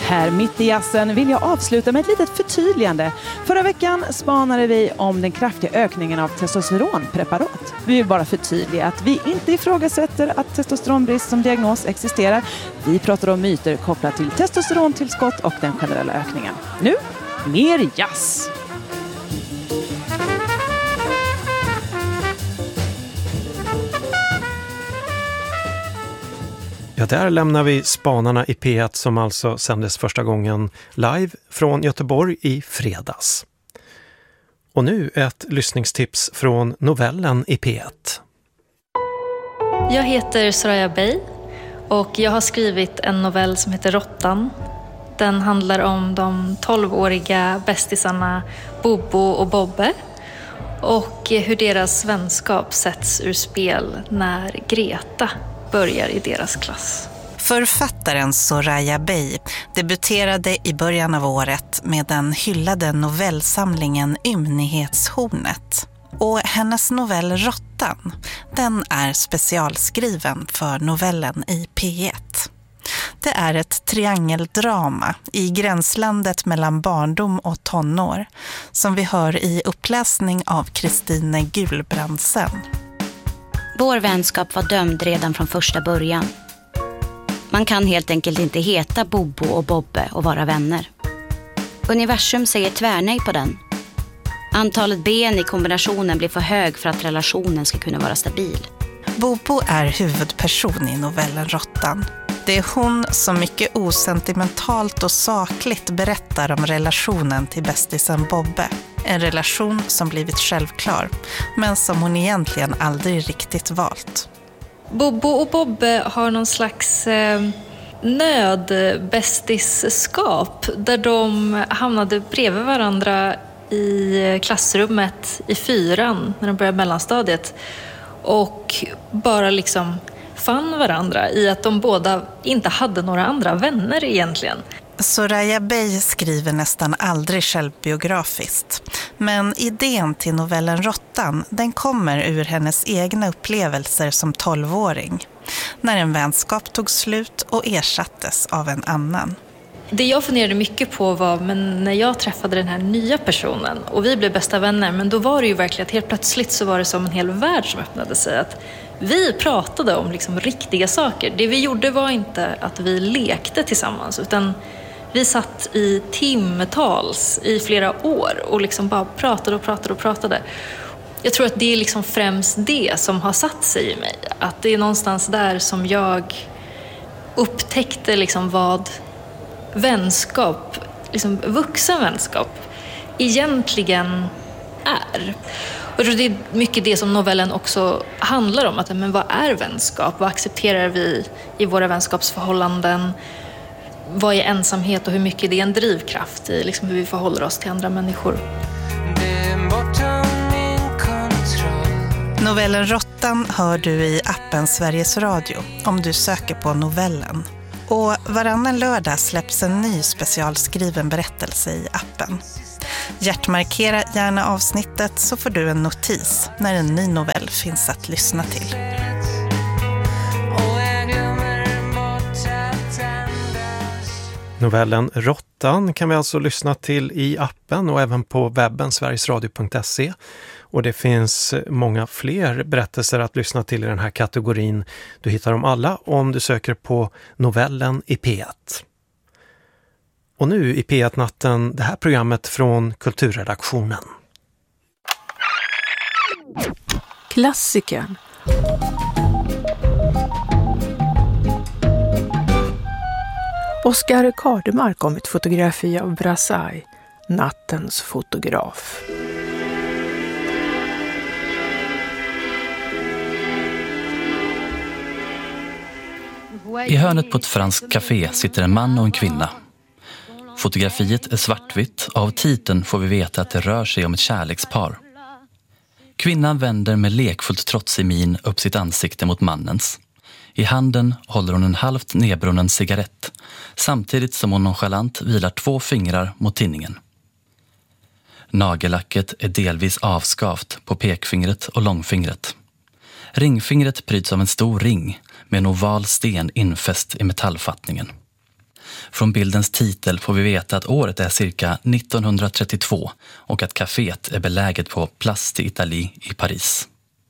här mitt i jazzen vill jag avsluta med ett litet förtydligande. Förra veckan spanade vi om den kraftiga ökningen av testosteronpreparat. Vi vill bara förtydliga att vi inte ifrågasätter att testosteronbrist som diagnos existerar. Vi pratar om myter kopplat till testosterontillskott och den generella ökningen. Nu, mer jazz! Ja, där lämnar vi spanarna i P1 som alltså sändes första gången live från Göteborg i fredags. Och nu ett lyssningstips från novellen i P1. Jag heter Soraya Bey och jag har skrivit en novell som heter Råttan. Den handlar om de 12-åriga bästisarna Bobo och Bobbe och hur deras vänskap sätts ur spel när Greta börjar i deras klass. Författaren Soraya Bey debuterade i början av året med den hyllade novellsamlingen Ymnighetshornet. Och hennes novell Råttan, den är specialskriven för novellen i P1. Det är ett triangeldrama i gränslandet mellan barndom och tonår som vi hör i uppläsning av Kristine Gulbrandsen. Vår vänskap var dömd redan från första början. Man kan helt enkelt inte heta Bobo och Bobbe och vara vänner. Universum säger tvärnej på den. Antalet ben i kombinationen blir för hög för att relationen ska kunna vara stabil. Bobo är huvudperson i novellen Råttan. Det är hon som mycket osentimentalt och sakligt berättar om relationen till bästisen Bobbe. En relation som blivit självklar, men som hon egentligen aldrig riktigt valt. Bobo och Bobbe har någon slags nödbästisskap där de hamnade bredvid varandra i klassrummet i 4:an när de började mellanstadiet och bara liksom fann varandra i att de båda inte hade några andra vänner egentligen. Soraya Bey skriver nästan aldrig självbiografiskt. Men idén till novellen Råttan, den kommer ur hennes egna upplevelser som 12-åring. När en vänskap tog slut och ersattes av en annan. Det jag funderade mycket på var, men när jag träffade den här nya personen och vi blev bästa vänner, men då var det ju verkligen att helt plötsligt så var det som en hel värld som öppnade sig. Att vi pratade om liksom riktiga saker. Det vi gjorde var inte att vi lekte tillsammans, utan vi satt i timtals i flera år och liksom bara pratade. Jag tror att det är liksom främst det som har satt sig i mig. Att det är någonstans där som jag upptäckte liksom vad vänskap, liksom vuxen vänskap, egentligen är. Och jag tror det är mycket det som novellen också handlar om. Att, men vad är vänskap? Vad accepterar vi i våra vänskapsförhållanden? Vad är ensamhet och hur mycket det är en drivkraft i liksom hur vi förhåller oss till andra människor? Novellen Råttan hör du i appen Sveriges Radio om du söker på novellen. Och varannan lördag släpps en ny specialskriven berättelse i appen. Hjärtmarkera gärna avsnittet så får du en notis när en ny novell finns att lyssna till. Novellen Råttan kan vi alltså lyssna till i appen och även på webben sverigesradio.se. Och det finns många fler berättelser att lyssna till i den här kategorin. Du hittar dem alla om du söker på novellen i P1. Och nu i P1-natten det här programmet från Kulturredaktionen. Klassikern. Oskar Kardemark om ett fotografi av Brassai, Nattens fotograf. I hörnet på ett franskt café sitter en man och en kvinna. Fotografiet är svartvitt och av titeln får vi veta att det rör sig om ett kärlekspar. Kvinnan vänder med lekfullt trotsig min upp sitt ansikte mot mannens. I handen håller hon en halvt nedbrunnen cigarett, samtidigt som hon nonchalant vilar 2 fingrar mot tinningen. Nagellacket är delvis avskavt på pekfingret och långfingret. Ringfingret pryds av en stor ring med en oval sten infäst i metallfattningen. Från bildens titel får vi veta att året är cirka 1932 och att kaféet är beläget på Place d'Italie i Paris.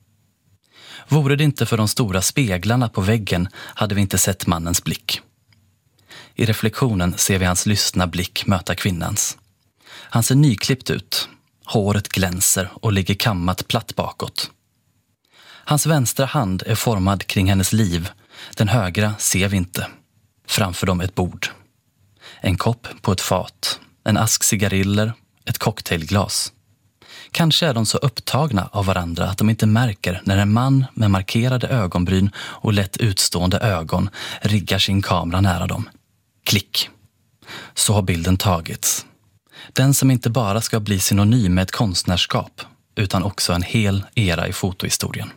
Vore det inte för de stora speglarna på väggen hade vi inte sett mannens blick. I reflektionen ser vi hans lystna blick möta kvinnans. Han ser nyklippt ut. Håret glänser och ligger kammat platt bakåt. Hans vänstra hand är formad kring hennes liv. Den högra ser vi inte. Framför dem ett bord. En kopp på ett fat. En ask cigariller. Ett cocktailglas. Kanske är de så upptagna av varandra att de inte märker när en man med markerade ögonbryn och lätt utstående ögon riggar sin kamera nära dem. Klick. Så har bilden tagits. Den som inte bara ska bli synonym med ett konstnärskap utan också en hel era i fotohistorien.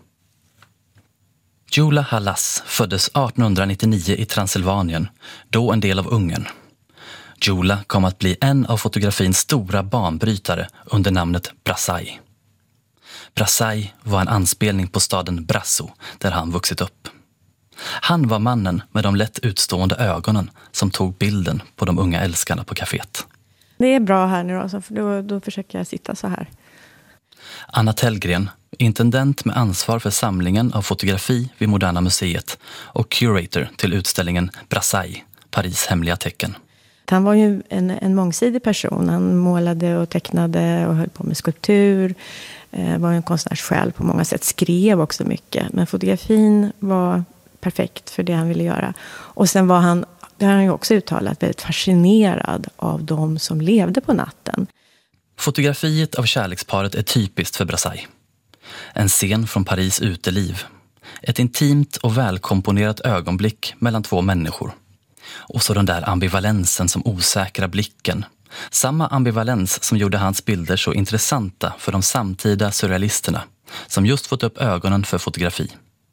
Gyula Halas föddes 1899 i Transylvanien, då en del av Ungern. Gyula kom att bli en av fotografins stora banbrytare under namnet Brassai. Brassai var en anspelning på staden Brasso där han vuxit upp. Han var mannen med de lätt utstående ögonen som tog bilden på de unga älskarna på kaféet. Det är bra här nu då försöker jag sitta så här. Anna Tellgren, intendent med ansvar för samlingen av fotografi vid Moderna museet och curator till utställningen Brassai, Paris hemliga tecken. Han var ju en mångsidig person. Han målade och tecknade och höll på med skulptur. Var en konstnärssjäl på många sätt. Skrev också mycket. Men fotografin var perfekt för det han ville göra. Och sen var han, det har han ju också uttalat, väldigt fascinerad av de som levde på natten. Fotografiet av kärleksparet är typiskt för Brassai. En scen från Paris uteliv. Ett intimt och välkomponerat ögonblick mellan två människor. Och så den där ambivalensen som osäkra blicken. Samma ambivalens som gjorde hans bilder så intressanta för de samtida surrealisterna som just fått upp ögonen för fotografi.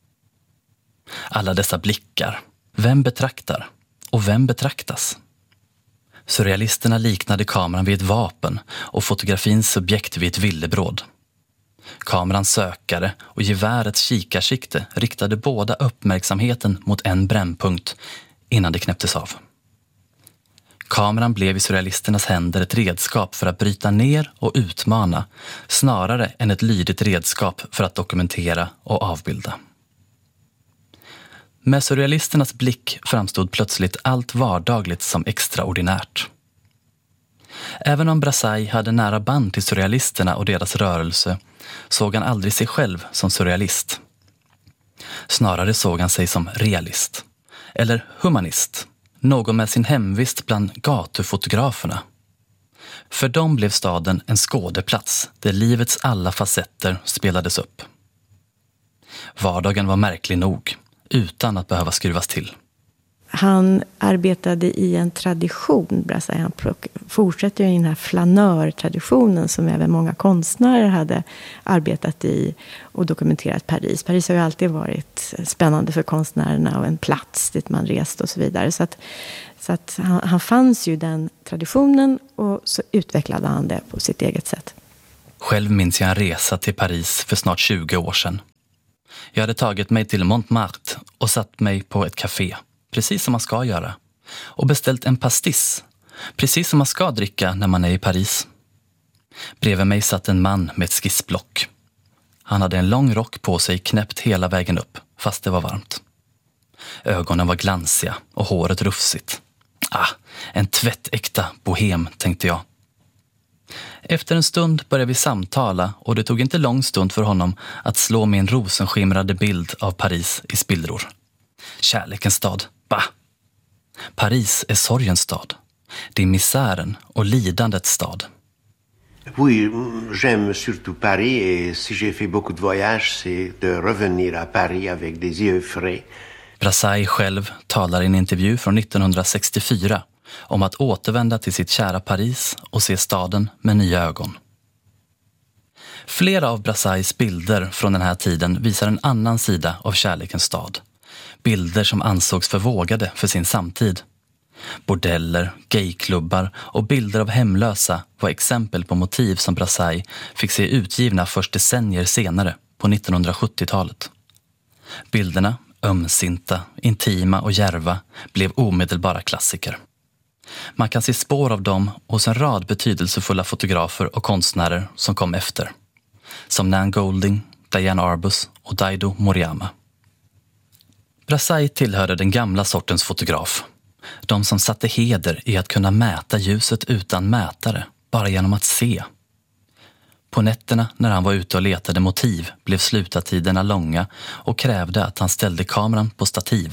Alla dessa blickar. Vem betraktar? Och vem betraktas? Surrealisterna liknade kameran vid ett vapen och fotografins subjekt vid ett villebråd. Kamerans sökare och gevärets kikarsikte riktade båda uppmärksamheten mot en brännpunkt innan det knäpptes av. Kameran blev i surrealisternas händer ett redskap för att bryta ner och utmana, snarare än ett lydigt redskap för att dokumentera och avbilda. Med surrealisternas blick framstod plötsligt allt vardagligt som extraordinärt. Även om Brassai hade nära band till surrealisterna och deras rörelse såg han aldrig sig själv som surrealist. Snarare såg han sig som realist. Eller humanist, någon med sin hemvist bland gatufotograferna. För dem blev staden en skådeplats där livets alla facetter spelades upp. Vardagen var märklig nog, utan att behöva skruvas till. Han arbetade i en tradition, Brassai. Han fortsätter i den här flanörtraditionen som även många konstnärer hade arbetat i och dokumenterat Paris. Paris har ju alltid varit spännande för konstnärerna och en plats dit man reste och så vidare. Så att han fanns ju den traditionen och så utvecklade han det på sitt eget sätt. Själv minns jag en resa till Paris för snart 20 år sedan. Jag hade tagit mig till Montmartre och satt mig på ett café. Precis som man ska göra. Och beställt en pastis. Precis som man ska dricka när man är i Paris. Bredvid mig satt en man med ett skissblock. Han hade en lång rock på sig knäppt hela vägen upp, fast det var varmt. Ögonen var glansiga och håret rufsigt. En tvättäkta bohem, tänkte jag. Efter en stund började vi samtala och det tog inte lång stund för honom att slå min rosenskimrade bild av Paris i spillror. Kärlekens stad, bah! Paris är sorgens stad. Det är misären och lidandets stad. Oui, j'aime surtout Paris et si j'ai fait beaucoup de voyages c'est de revenir à Paris avec des yeux frais. Brassai själv talar i en intervju från 1964 om att återvända till sitt kära Paris och se staden med nya ögon. Flera av Brassais bilder från den här tiden visar en annan sida av kärlekens stad. Bilder som ansågs förvågade för sin samtid. Bordeller, gayklubbar och bilder av hemlösa var exempel på motiv som Brassai fick se utgivna först decennier senare på 1970-talet. Bilderna, ömsinta, intima och djärva, blev omedelbara klassiker. Man kan se spår av dem hos en rad betydelsefulla fotografer och konstnärer som kom efter. Som Nan Golding, Diane Arbus och Daido Moriyama. Brassai tillhörde den gamla sortens fotograf. De som satte heder i att kunna mäta ljuset utan mätare, bara genom att se. På nätterna när han var ute och letade motiv blev slutartiderna långa och krävde att han ställde kameran på stativ.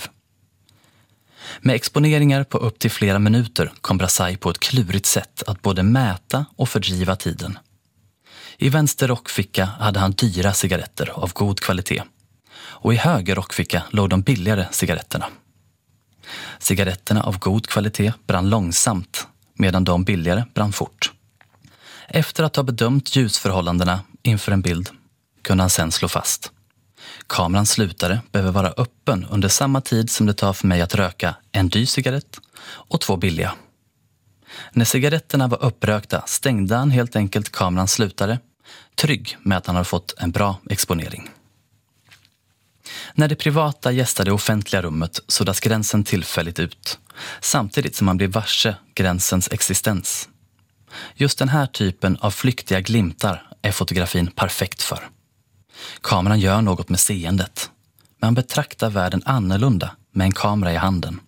Med exponeringar på upp till flera minuter kom Brassai på ett klurigt sätt att både mäta och fördriva tiden. I vänster rockficka hade han dyra cigaretter av god kvalitet. Och i höger rockficka låg de billigare cigaretterna. Cigaretterna av god kvalitet brann långsamt medan de billigare brann fort. Efter att ha bedömt ljusförhållandena inför en bild kunde han sedan slå fast. Kamerans slutare behöver vara öppen under samma tid som det tar för mig att röka en dyr cigarett och 2 billiga. När cigaretterna var upprökta stängde han helt enkelt kamerans slutare, trygg med att han har fått en bra exponering. När det privata gästar det offentliga rummet suddas gränsen tillfälligt ut, samtidigt som man blir varse gränsens existens. Just den här typen av flyktiga glimtar är fotografin perfekt för. Kameran gör något med seendet, men betraktar världen annorlunda med en kamera i handen.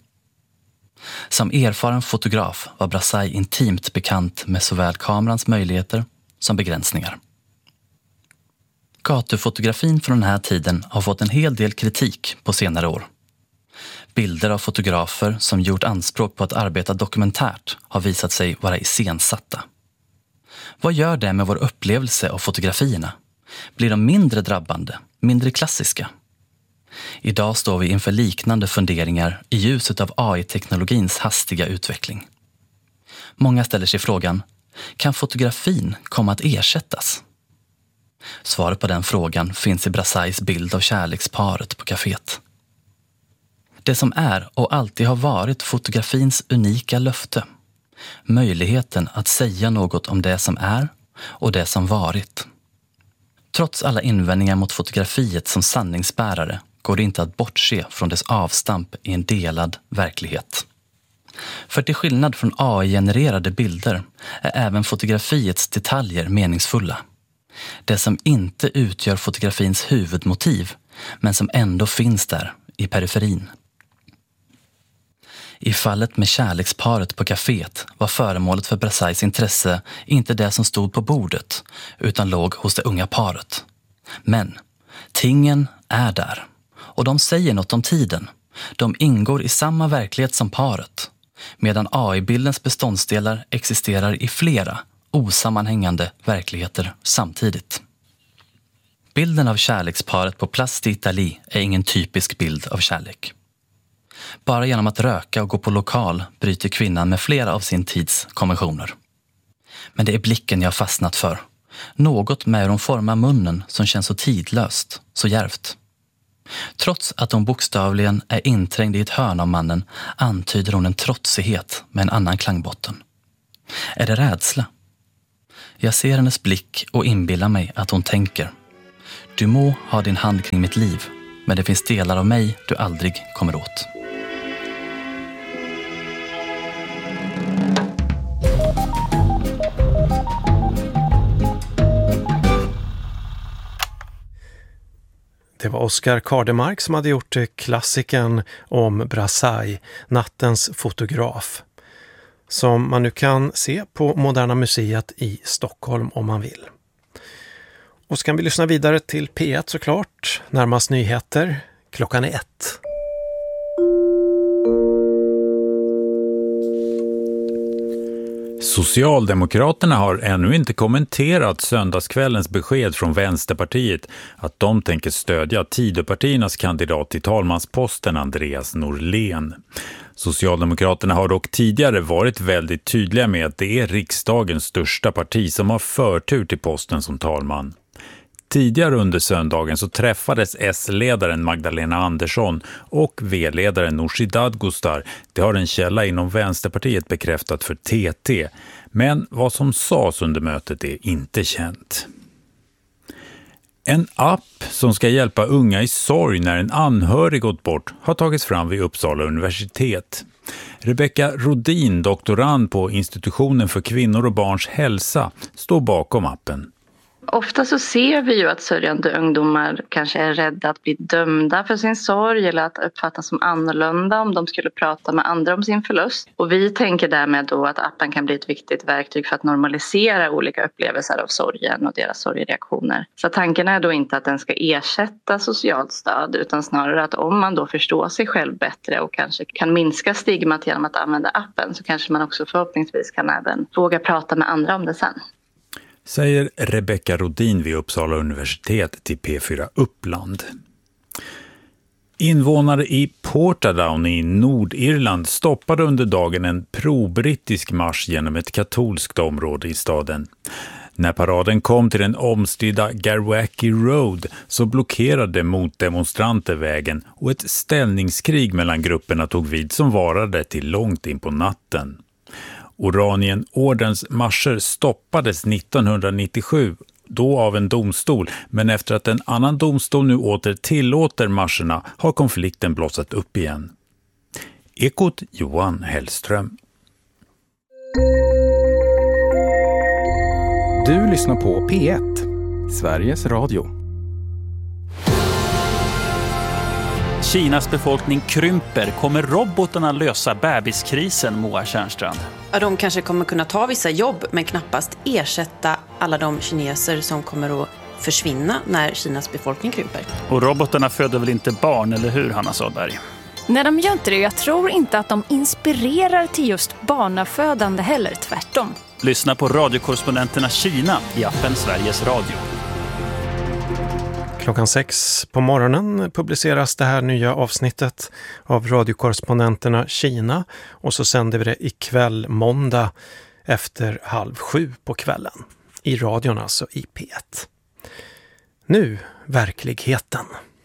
Som erfaren fotograf var Brassai intimt bekant med såväl kamerans möjligheter som begränsningar. Gatufotografin från den här tiden har fått en hel del kritik på senare år. Bilder av fotografer som gjort anspråk på att arbeta dokumentärt har visat sig vara iscensatta. Vad gör det med vår upplevelse av fotografierna? Blir de mindre drabbande, mindre klassiska? Idag står vi inför liknande funderingar i ljuset av AI-teknologins hastiga utveckling. Många ställer sig frågan, kan fotografin komma att ersättas? Svaret på den frågan finns i Brassais bild av kärleksparet på kaféet. Det som är och alltid har varit fotografins unika löfte. Möjligheten att säga något om det som är och det som varit. Trots alla invändningar mot fotografiet som sanningsbärare går det inte att bortse från dess avstamp i en delad verklighet. För till skillnad från AI-genererade bilder är även fotografiets detaljer meningsfulla. Det som inte utgör fotografins huvudmotiv, men som ändå finns där i periferin. I fallet med kärleksparet på kaféet var föremålet för Brassais intresse inte det som stod på bordet, utan låg hos det unga paret. Men tingen är där, och de säger något om tiden. De ingår i samma verklighet som paret, medan AI-bildens beståndsdelar existerar i flera osammanhängande verkligheter samtidigt. Bilden av kärleksparet på Place d'Italie är ingen typisk bild av kärlek. Bara genom att röka och gå på lokal bryter kvinnan med flera av sin tids konventioner. Men det är blicken jag fastnat för. Något med hur hon formar munnen som känns så tidlöst, så djärvt. Trots att hon bokstavligen är inträngd i ett hörn av mannen antyder hon en trotsighet med en annan klangbotten. Är det rädsla? Jag ser hennes blick och inbillar mig att hon tänker. Du må ha din hand kring mitt liv, men det finns delar av mig du aldrig kommer åt. Det var Oskar Kardemark som hade gjort klassiken om Brassai, Nattens fotograf, som man nu kan se på Moderna Museet i Stockholm om man vill. Och så kan vi lyssna vidare till P1 såklart, närmast nyheter, klockan är 1. Socialdemokraterna har ännu inte kommenterat söndagskvällens besked från Vänsterpartiet att de tänker stödja Tidöpartiernas kandidat till talmansposten Andreas Norlén. Socialdemokraterna har dock tidigare varit väldigt tydliga med att det är riksdagens största parti som har förtur till posten som talman. Tidigare under söndagen så träffades S-ledaren Magdalena Andersson och V-ledaren Nooshi Dadgostar. Det har en källa inom Vänsterpartiet bekräftat för TT. Men vad som sades under mötet är inte känt. En app som ska hjälpa unga i sorg när en anhörig gått bort har tagits fram vid Uppsala universitet. Rebecka Rodin, doktorand på Institutionen för kvinnor och barns hälsa, står bakom appen. Ofta så ser vi ju att sörjande ungdomar kanske är rädda att bli dömda för sin sorg eller att uppfattas som annorlunda om de skulle prata med andra om sin förlust. Och vi tänker därmed då att appen kan bli ett viktigt verktyg för att normalisera olika upplevelser av sorgen och deras sorgreaktioner. Så tanken är då inte att den ska ersätta socialt stöd utan snarare att om man då förstår sig själv bättre och kanske kan minska stigmat genom att använda appen så kanske man också förhoppningsvis kan även våga prata med andra om det sen. Säger Rebecka Rodin vid Uppsala universitet till P4 Uppland. Invånare i Portadown i Nordirland stoppade under dagen en pro-brittisk marsch genom ett katolskt område i staden. När paraden kom till den omstridda Garwacki Road så blockerade motdemonstranter vägen och ett ställningskrig mellan grupperna tog vid som varade till långt in på natten. Oranienordens marscher stoppades 1997, då av en domstol, men efter att en annan domstol nu åter tillåter marscherna har konflikten blossat upp igen. Ekot Johan Hellström. Du lyssnar på P1, Sveriges Radio. Kinas befolkning krymper. Kommer robotarna lösa bebiskrisen, Moa Tjärnstrand? Ja, de kanske kommer kunna ta vissa jobb men knappast ersätta alla de kineser som kommer att försvinna när Kinas befolkning krymper. Och robotarna föder väl inte barn, eller hur, Hanna Sodberg? Nej, de gör inte det. Jag tror inte att de inspirerar till just barnafödande heller, tvärtom. Lyssna på radiokorrespondenterna Kina i appen Sveriges Radio. 6:00 på morgonen publiceras det här nya avsnittet av radiokorrespondenterna Kina och så sänder vi det ikväll måndag efter 6:30 på kvällen. I radion alltså i P1. Nu verkligheten.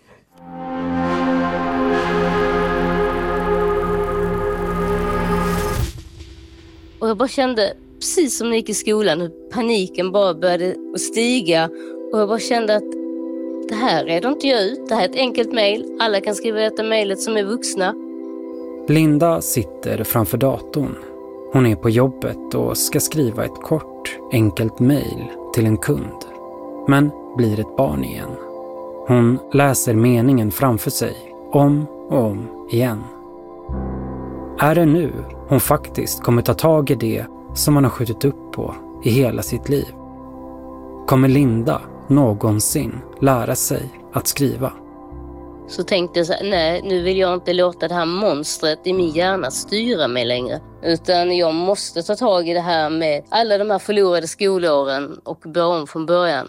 Och jag bara kände, precis som när jag gick i skolan, hur paniken bara började att stiga. Och jag bara kände att det här redde inte jag ut. Det här är ett enkelt mejl. Alla kan skriva detta mejlet som är vuxna. Linda sitter framför datorn. Hon är på jobbet och ska skriva ett kort, enkelt mejl till en kund. Men blir ett barn igen. Hon läser meningen framför sig, om och om igen. Är det nu hon faktiskt kommer ta tag i det som man har skjutit upp på i hela sitt liv? Kommer Linda någonsin lära sig att skriva? Så tänkte jag så här, nej, nu vill jag inte låta det här monstret i min hjärna styra mig längre. Utan jag måste ta tag i det här med alla de här förlorade skolåren och börja om från början.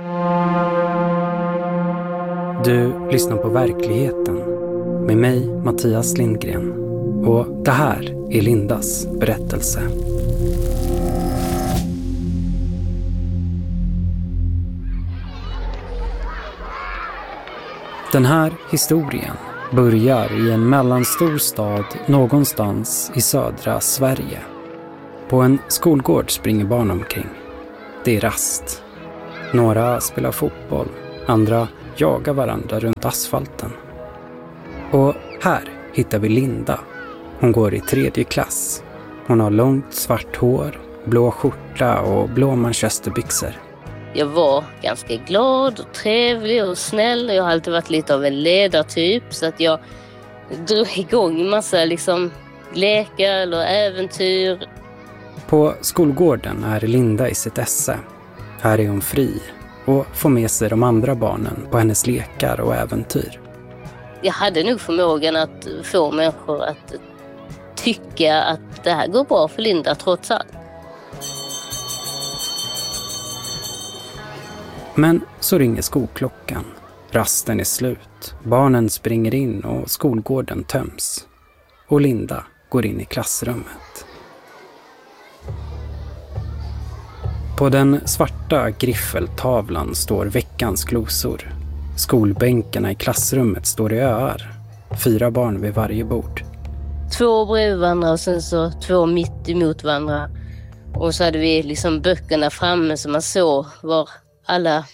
Du lyssnar på Verkligheten med mig, Mattias Lindgren. Och det här är Lindas berättelse. Den här historien börjar i en mellanstor stad någonstans i södra Sverige. På en skolgård springer barn omkring. Det är rast. Några spelar fotboll, andra jagar varandra runt asfalten. Och här hittar vi Linda. Hon går i 3:e klass. Hon har långt svart hår, blå skjorta och blå manchesterbyxor. Jag var ganska glad och trevlig och snäll. Jag har alltid varit lite av en ledartyp, så att jag drog igång en massa lekar eller äventyr. På skolgården är Linda i sitt esse. Här är hon fri och får med sig de andra barnen på hennes lekar och äventyr. Jag hade nog förmågan att få människor att tycka att det här går bra för Linda trots allt. Men så ringer skolklockan. Rasten är slut. Barnen springer in och skolgården töms. Och Linda går in i klassrummet. På den svarta griffeltavlan står veckans glosor. Skolbänkarna i klassrummet står i öar. 4 barn vid varje bord. 2 bredvid varandra och sen så 2 mitt emot varandra. Och så hade vi böckerna framme så man såg var alla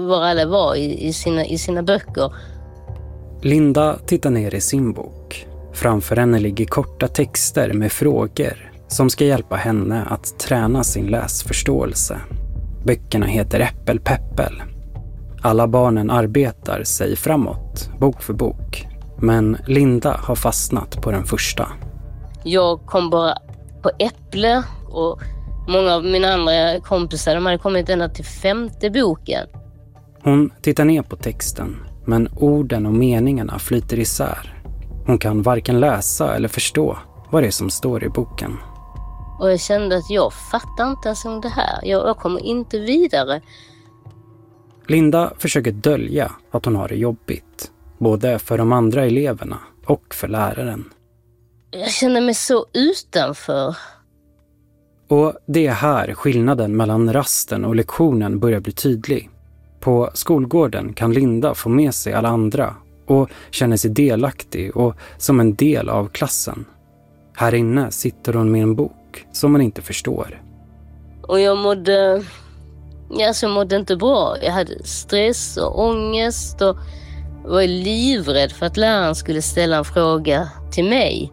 var i sina böcker. Linda tittar ner i sin bok. Framför henne ligger korta texter med frågor som ska hjälpa henne att träna sin läsförståelse. Böckerna heter Äppelpeppel. Alla barnen arbetar sig framåt, bok för bok. Men Linda har fastnat på den första. Jag kom bara på äpple och många av mina andra kompisar de hade kommit ända till 5:e boken. Hon tittar ner på texten, men orden och meningarna flyter isär. Hon kan varken läsa eller förstå vad det är som står i boken. Och jag kände att jag fattar inte ens om det här. Jag kommer inte vidare. Linda försöker dölja att hon har det jobbigt. Både för de andra eleverna och för läraren. Jag känner mig så utanför. Och det är här skillnaden mellan rasten och lektionen börjar bli tydlig. På skolgården kan Linda få med sig alla andra och känner sig delaktig och som en del av klassen. Här inne sitter hon med en bok som hon inte förstår. Och jag mådde inte bra. Jag hade stress och ångest och var livrädd för att läraren skulle ställa en fråga till mig.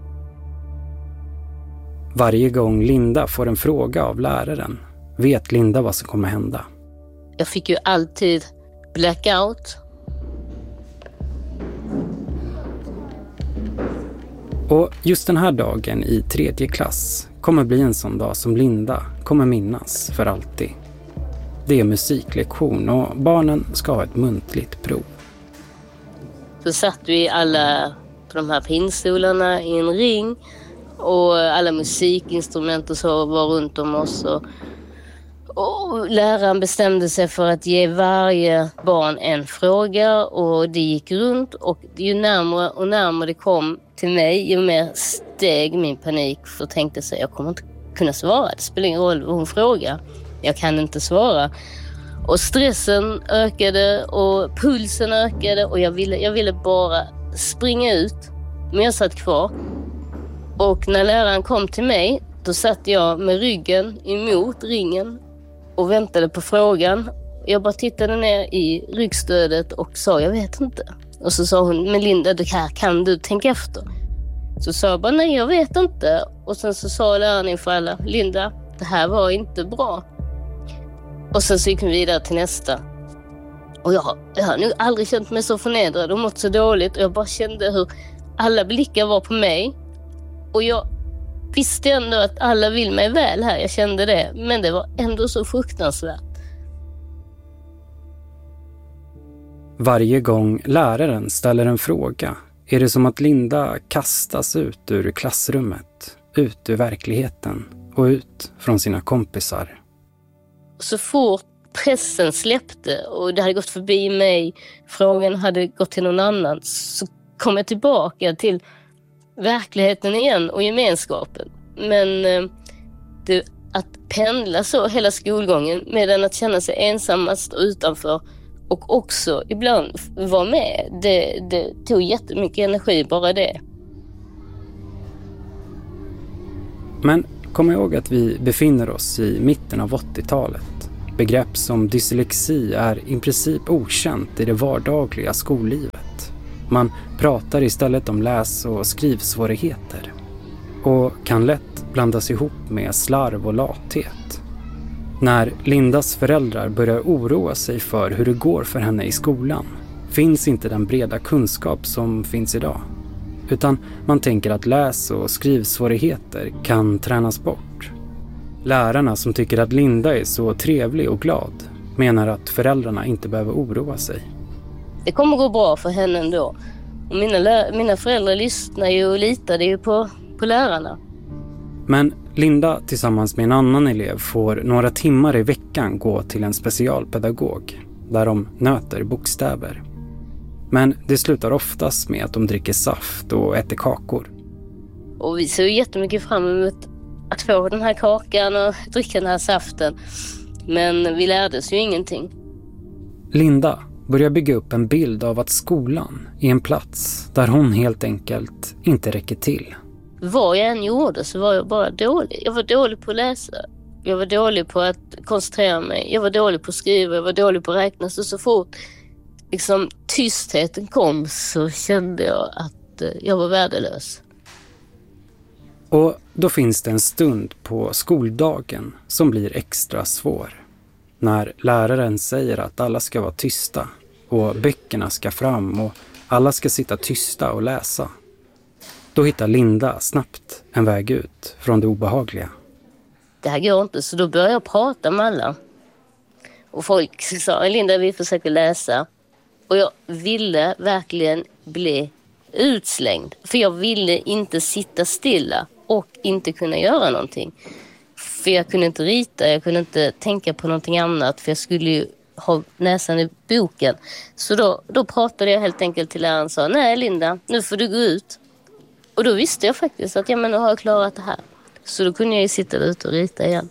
Varje gång Linda får en fråga av läraren vet Linda vad som kommer hända. Jag fick ju alltid blackout. Och just den här dagen i 3:e klass kommer bli en sån dag som Linda kommer minnas för alltid. Det är musiklektion och barnen ska ha ett muntligt prov. Så satt vi alla på de här pinstolarna i en ring och alla musikinstrument och så var runt om oss. Och läraren bestämde sig för att ge varje barn en fråga och det gick runt och ju närmare och närmare det kom till mig ju mer steg min panik för tänkte sig jag kommer inte kunna svara. Det spelar ingen roll vad hon frågar. Jag kan inte svara. Och stressen ökade och pulsen ökade och jag ville bara springa ut. Men jag satt kvar. Och när läraren kom till mig då satt jag med ryggen emot ringen och väntade på frågan. Jag bara tittade ner i ryggstödet och sa jag vet inte. Och så sa hon, men Linda, det här kan du tänka efter. Så sa jag bara, nej jag vet inte. Och sen så sa läraren inför alla, Linda, det här var inte bra. Och sen så gick vi vidare till nästa. Och jag har nog aldrig känt mig så förnedrad och mått så dåligt. Och jag bara kände hur alla blickar var på mig. Och jag visste ändå att alla vill mig väl här, jag kände det. Men det var ändå så fruktansvärt. Varje gång läraren ställer en fråga är det som att Linda kastas ut ur klassrummet, ut ur verkligheten och ut från sina kompisar. Så fort pressen släppte och det hade gått förbi mig, frågan hade gått till någon annan, så kom jag tillbaka till verkligheten igen och gemenskapen. Men att pendla så hela skolgången medan att känna sig ensammast och utanför och också ibland vara med, det tog jättemycket energi bara det. Men kom ihåg att vi befinner oss i mitten av 80-talet. Begrepp som dyslexi är i princip okänt i det vardagliga skollivet. Man pratar istället om läs- och skrivsvårigheter och kan lätt blandas ihop med slarv och lathet. När Lindas föräldrar börjar oroa sig för hur det går för henne i skolan finns inte den breda kunskap som finns idag. Utan man tänker att läs- och skrivsvårigheter kan tränas bort. Lärarna som tycker att Linda är så trevlig och glad menar att föräldrarna inte behöver oroa sig. Det kommer gå bra för henne ändå. Och mina föräldrar lyssnar ju och litade ju på lärarna. Men Linda tillsammans med en annan elev får några timmar i veckan gå till en specialpedagog där de nöter bokstäver. Men det slutar oftast med att de dricker saft och äter kakor. Och vi ser ju jättemycket fram emot att få den här kakan och dricka den här saften. Men vi lärdes ju ingenting. Linda börjar bygga upp en bild av att skolan är en plats där hon helt enkelt inte räcker till. Vad jag än gjorde så var jag bara dålig. Jag var dålig på att läsa. Jag var dålig på att koncentrera mig. Jag var dålig på att skriva. Jag var dålig på att räkna. Så fort tystheten kom så kände jag att jag var värdelös. Och då finns det en stund på skoldagen som blir extra svår. När läraren säger att alla ska vara tysta och böckerna ska fram och alla ska sitta tysta och läsa. Då hittar Linda snabbt en väg ut från det obehagliga. Det här går inte, så då började jag prata med alla. Och folk sa, Linda, vi försöker läsa. Och jag ville verkligen bli utslängd. För jag ville inte sitta stilla och inte kunna göra någonting. För jag kunde inte rita, jag kunde inte tänka på någonting annat. För jag skulle ju ha näsan i boken. Så då pratade jag helt enkelt till läraren och sa, nej Linda, nu får du gå ut. Och då visste jag faktiskt att nu har jag klarat det här. Så då kunde jag ju sitta där ute och rita igen.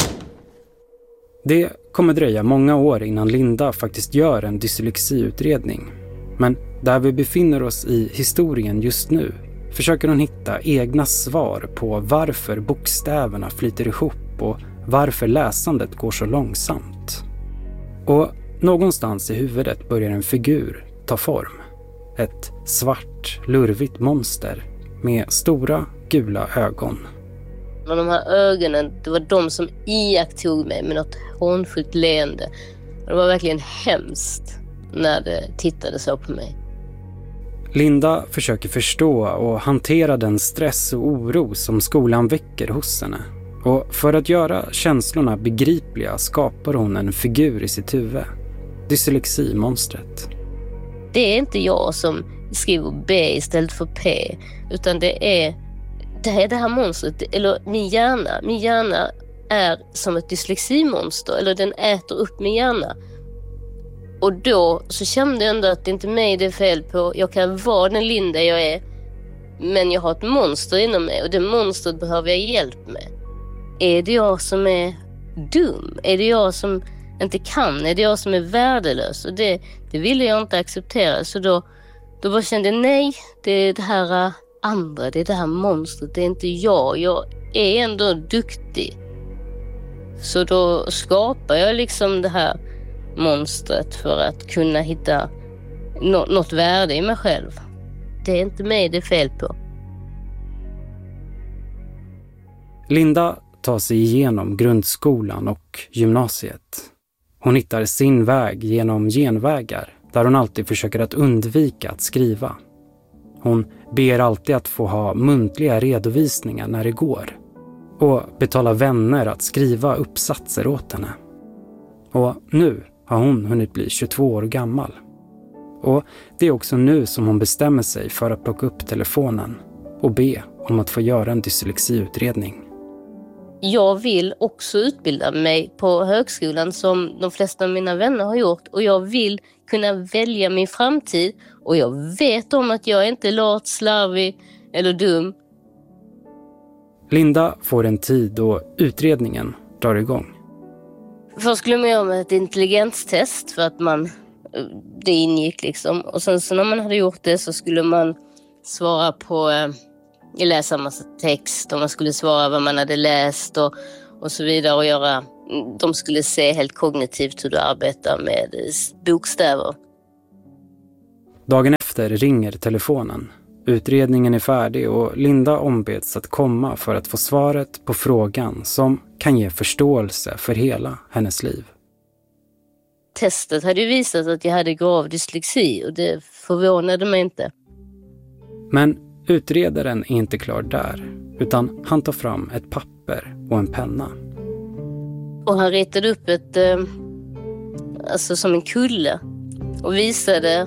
Det kommer dröja många år innan Linda faktiskt gör en dyslexiutredning. Men där vi befinner oss i historien just nu försöker hon hitta egna svar på varför bokstäverna flyter ihop och varför läsandet går så långsamt. Och någonstans i huvudet börjar en figur ta form. Ett svart, lurvigt monster med stora, gula ögon. Och de här ögonen, det var de som iakttog mig med något hånfullt leende. Det var verkligen hemskt när det tittade så på mig. Linda försöker förstå och hantera den stress och oro som skolan väcker hos henne. Och för att göra känslorna begripliga skapar hon en figur i sitt huvud. Dyslexi-monstret. Det är inte jag som skriver B istället för P, utan det är det här monstret, eller min hjärna är som ett dysleximonster, eller den äter upp min hjärna. Och då så kände jag ändå att det inte är mig det är fel på. Jag kan vara den Linda jag är, men jag har ett monster inom mig och det monstret behöver jag hjälp med. Är det jag som är dum? Är det jag som inte kan? Är det jag som är värdelös? Och det ville jag inte acceptera. Så då bara kände jag, nej, det är det här andra, det är det här monstret, det är inte jag. Jag är ändå duktig. Så då skapar jag liksom det här monstret för att kunna hitta något värde i mig själv. Det är inte mig det är fel på. Linda tar sig igenom grundskolan och gymnasiet. Hon hittar sin väg genom genvägar där hon alltid försöker att undvika att skriva. Hon ber alltid att få ha muntliga redovisningar när det går och betala vänner att skriva uppsatser åt henne. Och nu har hon hunnit bli 22 år gammal. Och det är också nu som hon bestämmer sig för att plocka upp telefonen och be om att få göra en dyslexiutredning. Jag vill också utbilda mig på högskolan som de flesta av mina vänner har gjort. Och jag vill kunna välja min framtid. Och jag vet om att jag inte är lat, slarvig eller dum. Linda får en tid och utredningen drar igång. Först skulle man göra ett intelligenstest för att det ingick liksom. Och sen så när man hade gjort det så skulle man svara på, läsa en massa text och man skulle svara vad man hade läst och så vidare. Och de skulle se helt kognitivt hur du arbetar med bokstäver. Dagen efter ringer telefonen. Utredningen är färdig och Linda ombeds att komma för att få svaret på frågan som kan ge förståelse för hela hennes liv. Testet hade ju visat att jag hade grav dyslexi och det förvånade mig inte. Men utredaren är inte klar där, utan han tar fram ett papper och en penna. Och han ritade upp som en kulle och visade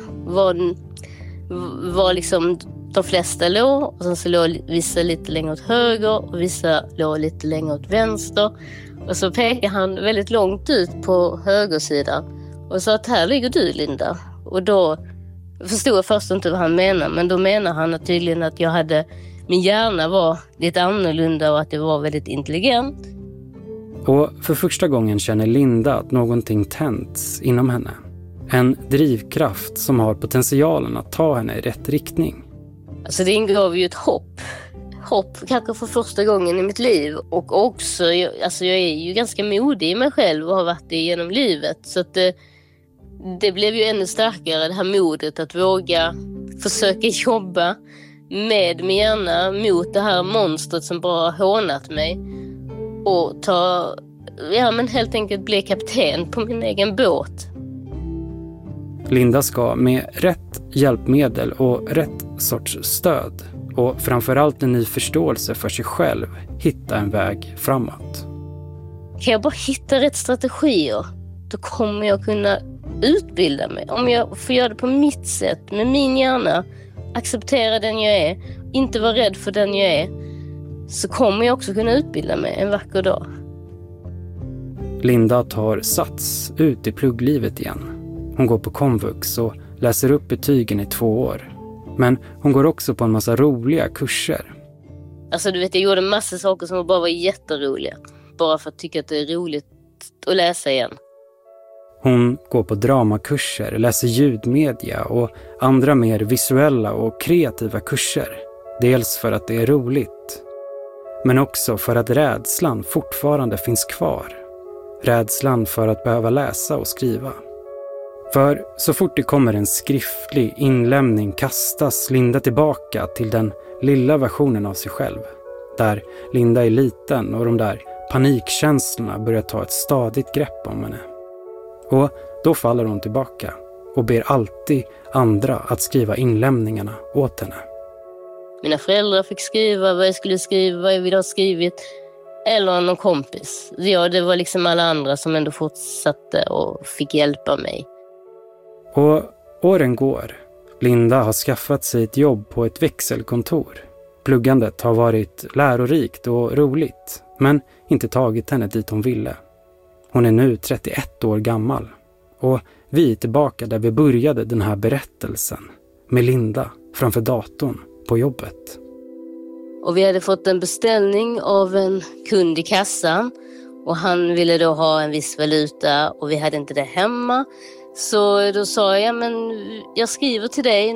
var liksom de flesta låg, och sen så låg vissa lite längre åt höger och vissa låg lite längre åt vänster. Och så pekade han väldigt långt ut på högersidan och sa att här ligger du, Linda. Och då förstod jag först inte vad han menade, men då menar han tydligen att min hjärna var lite annorlunda och att jag var väldigt intelligent. Och för första gången känner Linda att någonting tänds inom henne. En drivkraft som har potentialen att ta henne i rätt riktning. Alltså det ingav ju ett hopp. Hopp kanske för första gången i mitt liv. Och också, jag är ju ganska modig i mig själv och har varit det genom livet. Så att det blev ju ännu starkare, det här modet att våga försöka jobba med min hjärna mot det här monstret som bara har hånat mig. Och helt enkelt bli kapten på min egen båt. Linda ska med rätt hjälpmedel och rätt sorts stöd och framförallt en ny förståelse för sig själv hitta en väg framåt. Kan jag bara hitta rätt strategier, då kommer jag kunna utbilda mig. Om jag får göra det på mitt sätt, med min hjärna, acceptera den jag är, inte vara rädd för den jag är, så kommer jag också kunna utbilda mig en vacker dag. Linda tar sats ut i plugglivet igen. Hon går på komvux och läser upp betygen i 2 år. Men hon går också på en massa roliga kurser. Alltså jag gjorde massa saker som bara var jätteroliga. Bara för att tycka att det är roligt att läsa igen. Hon går på dramakurser, läser ljudmedia och andra mer visuella och kreativa kurser. Dels för att det är roligt, men också för att rädslan fortfarande finns kvar. Rädslan för att behöva läsa och skriva. För så fort det kommer en skriftlig inlämning kastas Linda tillbaka till den lilla versionen av sig själv. Där Linda är liten och de där panikkänslorna börjar ta ett stadigt grepp om henne. Och då faller hon tillbaka och ber alltid andra att skriva inlämningarna åt henne. Mina föräldrar fick skriva vad jag skulle skriva, vad jag ville ha skrivit. Eller någon kompis. Ja, det var liksom alla andra som ändå fortsatte och fick hjälpa mig. Och åren går. Linda har skaffat sig ett jobb på ett växelkontor. Pluggandet har varit lärorikt och roligt, men inte tagit henne dit hon ville. Hon är nu 31 år gammal. Och vi är tillbaka där vi började den här berättelsen. Med Linda framför datorn på jobbet. Och vi hade fått en beställning av en kund i kassan. Och han ville då ha en viss valuta och vi hade inte det hemma. Så då sa jag, men jag skriver till dig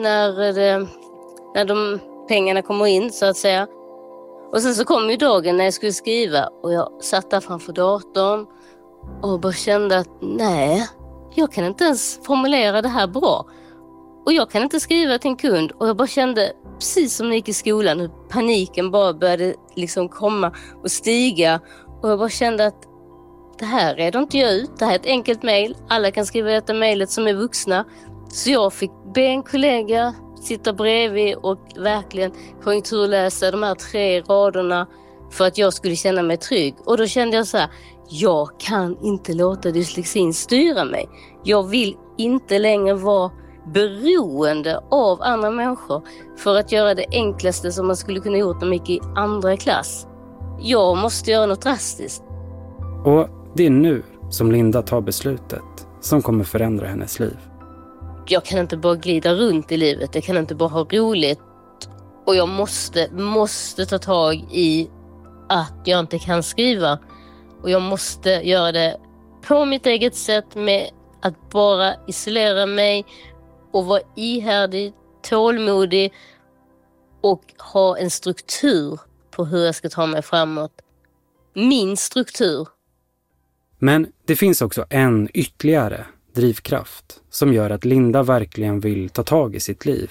när de pengarna kommer in så att säga. Och sen så kom ju dagen när jag skulle skriva och jag satt där framför datorn och bara kände att nej, jag kan inte ens formulera det här bra. Och jag kan inte skriva till en kund och jag bara kände, precis som när jag gick i skolan, hur paniken bara började liksom komma och stiga. Och jag bara kände att det här är inte jag ut, det här är ett enkelt mejl. Alla kan skriva detta mejlet som är vuxna. Så jag fick be en kollega sitta bredvid och verkligen konjunkturläsa de här 3 raderna för att jag skulle känna mig trygg. Och då kände jag så här, jag kan inte låta dyslexin styra mig. Jag vill inte längre vara beroende av andra människor för att göra det enklaste som man skulle kunna gjort när man gick i andra klass. Jag måste göra något drastiskt. Och det är nu som Linda tar beslutet som kommer förändra hennes liv. Jag kan inte bara glida runt i livet, jag kan inte bara ha roligt. Och jag måste ta tag i att jag inte kan skriva. Och jag måste göra det på mitt eget sätt med att bara isolera mig och vara ihärdig, tålmodig och ha en struktur på hur jag ska ta mig framåt. Min struktur. Men det finns också en ytterligare drivkraft som gör att Linda verkligen vill ta tag i sitt liv